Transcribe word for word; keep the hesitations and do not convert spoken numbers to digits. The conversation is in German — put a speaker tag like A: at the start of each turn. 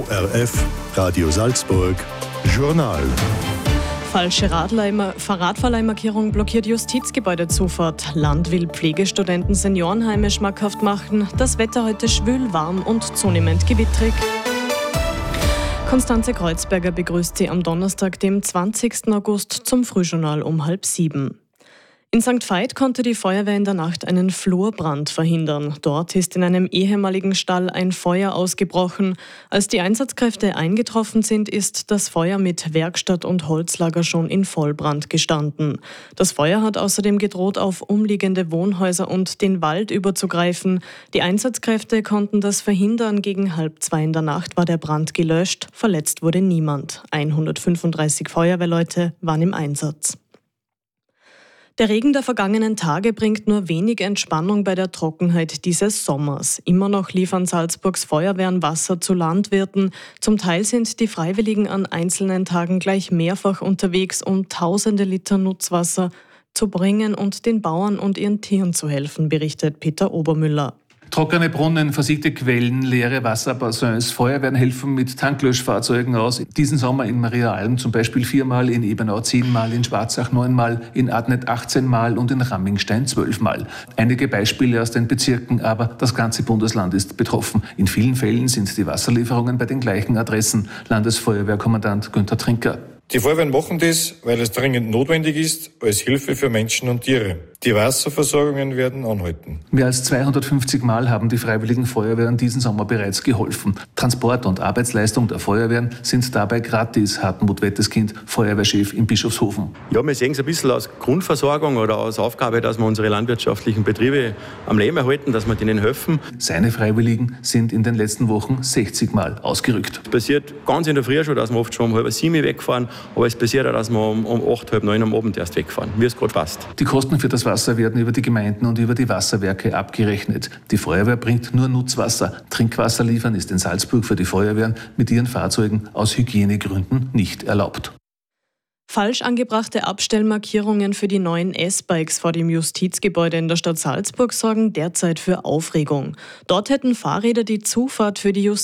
A: O R F, Radio Salzburg, Journal.
B: Falsche Radleih- Fahrradverleihmarkierung blockiert Justizgebäudezufahrt. Land will Pflegestudenten Seniorenheime schmackhaft machen. Das Wetter heute schwül, warm und zunehmend gewittrig. Konstanze Kreuzberger begrüßt Sie am Donnerstag, dem zwanzigsten August, zum Frühjournal um halb sieben. In Sankt Veit konnte die Feuerwehr in der Nacht einen Flurbrand verhindern. Dort ist in einem ehemaligen Stall ein Feuer ausgebrochen. Als die Einsatzkräfte eingetroffen sind, ist das Feuer mit Werkstatt und Holzlager schon in Vollbrand gestanden. Das Feuer hat außerdem gedroht, auf umliegende Wohnhäuser und den Wald überzugreifen. Die Einsatzkräfte konnten das verhindern. Gegen halb zwei in der Nacht war der Brand gelöscht. Verletzt wurde niemand. hundertfünfunddreißig Feuerwehrleute waren im Einsatz. Der Regen der vergangenen Tage bringt nur wenig Entspannung bei der Trockenheit dieses Sommers. Immer noch liefern Salzburgs Feuerwehren Wasser zu Landwirten. Zum Teil sind die Freiwilligen an einzelnen Tagen gleich mehrfach unterwegs, um tausende Liter Nutzwasser zu bringen und den Bauern und ihren Tieren zu helfen, berichtet Peter Obermüller.
C: Trockene Brunnen, versiegte Quellen, leere Wasserbassins. Feuerwehren helfen mit Tanklöschfahrzeugen aus. Diesen Sommer in Mariaalm zum Beispiel viermal, in Ebenau zehnmal, in Schwarzach neunmal, in Adnet achtzehnmal und in Rammingstein zwölfmal. Einige Beispiele aus den Bezirken, aber das ganze Bundesland ist betroffen. In vielen Fällen sind die Wasserlieferungen bei den gleichen Adressen. Landesfeuerwehrkommandant Günther Trinker.
D: Die Feuerwehren machen das, weil es dringend notwendig ist, als Hilfe für Menschen und Tiere. Die Wasserversorgungen werden anhalten.
C: Mehr als zweihundertfünfzig Mal haben die Freiwilligen Feuerwehren diesen Sommer bereits geholfen. Transport und Arbeitsleistung der Feuerwehren sind dabei gratis, Hartmut Wetteskind, Feuerwehrchef in Bischofshofen.
E: Ja, wir sehen es ein bisschen als Grundversorgung oder als Aufgabe, dass wir unsere landwirtschaftlichen Betriebe am Leben erhalten, dass wir denen helfen.
C: Seine Freiwilligen sind in den letzten Wochen sechzig Mal ausgerückt.
E: Es passiert ganz in der Früh schon, dass wir oft schon um halb sieben wegfahren, aber es passiert auch, dass wir um, um acht, halb neun am Abend erst wegfahren, wie es gerade passt.
C: Die Kosten für das Wasser werden über die Gemeinden und über die Wasserwerke abgerechnet. Die Feuerwehr bringt nur Nutzwasser. Trinkwasser liefern ist in Salzburg für die Feuerwehren mit ihren Fahrzeugen aus Hygienegründen nicht erlaubt.
B: Falsch angebrachte Abstellmarkierungen für die neuen S-Bikes vor dem Justizgebäude in der Stadt Salzburg sorgen derzeit für Aufregung. Dort hätten Fahrräder die Zufahrt für die Justiz